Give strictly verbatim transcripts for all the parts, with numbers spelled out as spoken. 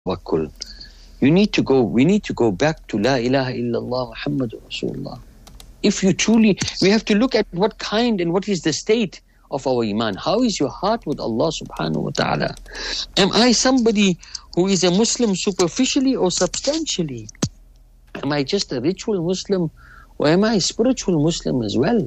tawakkul. You need to go, we need to go back to La ilaha illallah Muhammadur Rasulullah. If you truly, we have to look at what kind and what is the state of our iman. How is your heart with Allah subhanahu wa ta'ala? Am I somebody who is a Muslim superficially or substantially? Am I just a ritual Muslim, or am I a spiritual Muslim as well?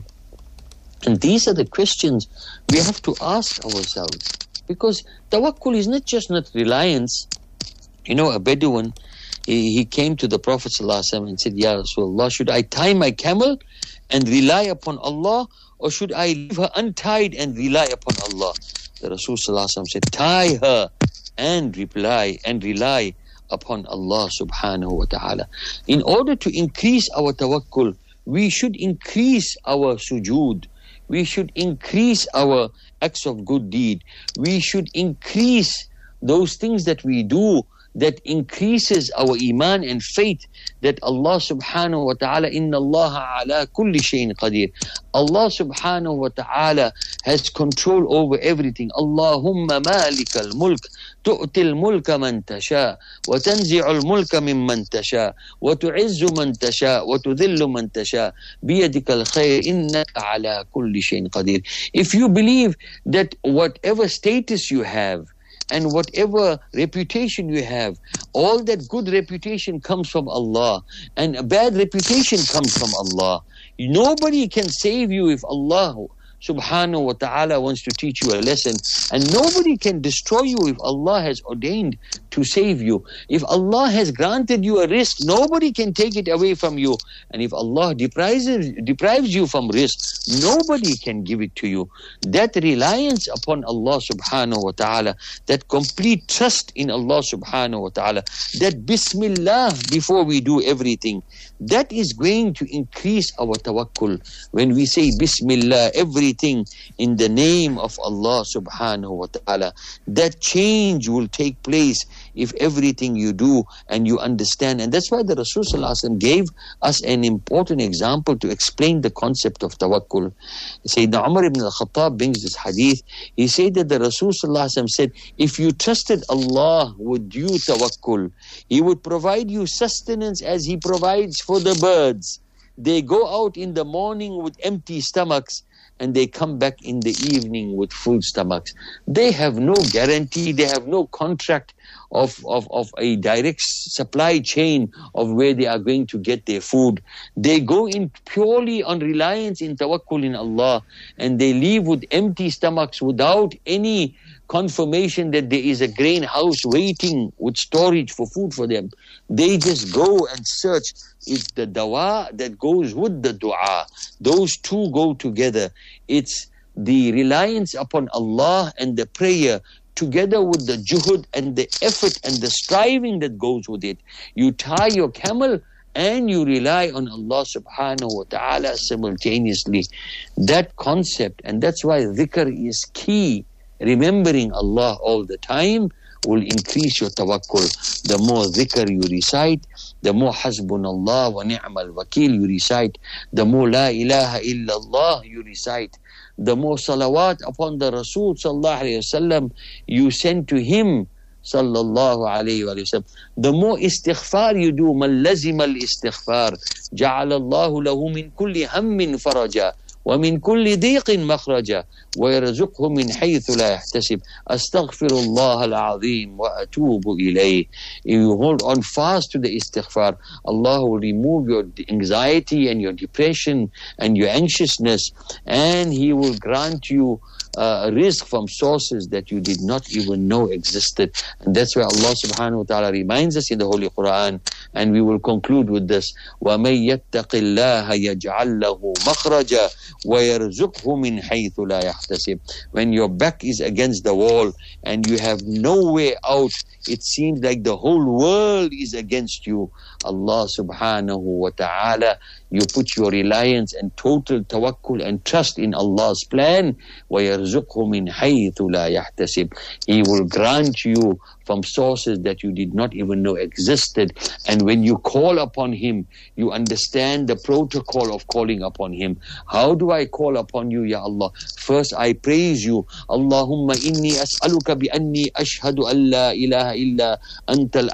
And these are the questions we have to ask ourselves. Because tawakkul is not just not reliance. You know, a Bedouin, he, he came to the Prophet ﷺ and said, Ya Rasulullah, should I tie my camel and rely upon Allah, or should I leave her untied and rely upon Allah? The Rasul ﷺ said, tie her and reply and rely upon Allah subhanahu wa ta'ala. In order to increase our tawakkul, we should increase our sujood. We should increase our acts of good deed. We should increase those things that we do that increases our iman and faith that Allah subhanahu wa ta'ala, inna Allah ala kulli shayin qadir. Allah subhanahu wa ta'ala has control over everything. Allahumma malikal mulk tu'til mulka man tasha wa tanzi'ul mulka mimman tasha wa tu'izzu man tasha wa tudhillu man tasha biyadikal khair innaka ala kulli shayin qadir. If you believe that whatever status you have and whatever reputation you have, all that good reputation comes from Allah and a bad reputation comes from Allah. Nobody can save you if Allah subhanahu wa ta'ala wants to teach you a lesson, and nobody can destroy you if Allah has ordained to save you. If Allah has granted you a risk, nobody can take it away from you. And if Allah deprives, deprives you from risk, nobody can give it to you. That reliance upon Allah subhanahu wa ta'ala, that complete trust in Allah subhanahu wa ta'ala, that bismillah before we do everything, that is going to increase our tawakkul. When we say bismillah, everything in the name of Allah subhanahu wa ta'ala, that change will take place if everything you do and you understand. And that's why the Rasul sallallahu alaihi wasallam gave us an important example to explain the concept of tawakkul. Sayyidina Umar ibn al-Khattab brings this hadith. He said that the Rasul sallallahu alaihi wasallam said, if you trusted Allah with due tawakkul, He would provide you sustenance as He provides for the birds. They go out in the morning with empty stomachs and they come back in the evening with full stomachs. They have no guarantee, they have no contract of, of, of a direct supply chain of where they are going to get their food. They go in purely on reliance in tawakkul in Allah, and they leave with empty stomachs without any confirmation that there is a grain house waiting with storage for food for them. They just go and search. It's the dawa that goes with the dua. Those two go together. It's the reliance upon Allah and the prayer together with the juhud and the effort and the striving that goes with it. You tie your camel and you rely on Allah subhanahu wa ta'ala simultaneously. That concept, and that's why dhikr is key. Remembering Allah all the time will increase your tawakkul. The more dhikr you recite, the more hasbunallah wa ni'mal wakil you recite, the more la ilaha illallah you recite, the more salawat upon the Rasul sallallahu alayhi wasallam you send to him sallallahu alayhi wa sallam, the more istighfar you do. Man lazima al-istighfar ja'ala Allahu lahu min kulli hammin faraja ومن كل ضيق مخرجا ويرزقه من حيث لا يحتسب أستغفر الله العظيم وأتوب إليه. If you hold on fast to the istighfar, Allah will remove your anxiety and your depression and your anxiousness, and He will grant you uh, a rizq from sources that you did not even know existed. And that's why Allah subhanahu wa ta'ala reminds us in the Holy Quran, and we will conclude with this: وَمَن يَتَّقِ اللَّهَ يَجْعَلْ لَهُ مَخْرَجًا وَيَرْزُقْهُ مِنْ حَيْثُ لَا يَحْتَسِبُ. When your back is against the wall and you have no way out, it seems like the whole world is against you, Allah subhanahu wa ta'ala you put your reliance and total tawakkul and trust in Allah's plan, وَيَرْزُقْهُ مِنْ حَيْثُ لَا يَحْتَسِبْ. He will grant you from sources that you did not even know existed. And when you call upon Him, you understand the protocol of calling upon Him. How do I call upon you, Ya Allah? First, I praise you. Allahumma inni as'aluka bi anni ashhadu an la ilaha illa anta